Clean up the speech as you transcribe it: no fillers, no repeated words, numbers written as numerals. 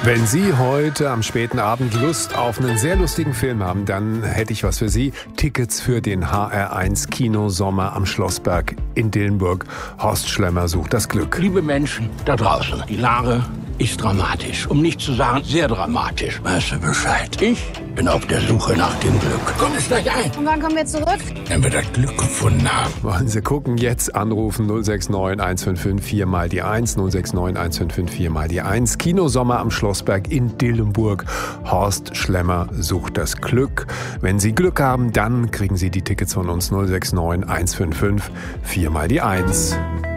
Wenn Sie heute am späten Abend Lust auf einen sehr lustigen Film haben, dann hätte ich was für Sie. Tickets für den HR1 Kinosommer am Schlossberg in Dillenburg. Horst Schlemmer sucht das Glück. Liebe Menschen da draußen, die Lage ist dramatisch. Um nicht zu sagen, sehr dramatisch. Weißt du Bescheid? Ich bin auf der Suche nach dem Glück. Komm, steig ein. Und wann kommen wir zurück? Wenn wir das Glück gefunden haben. Wollen Sie gucken? Jetzt anrufen 069 155 4 mal die 1, 069 155 4 mal die 1. Kinosommer am Schlossberg in Dillenburg. Horst Schlemmer sucht das Glück. Wenn Sie Glück haben, dann kriegen Sie die Tickets von uns 069 155 4 mal die 1.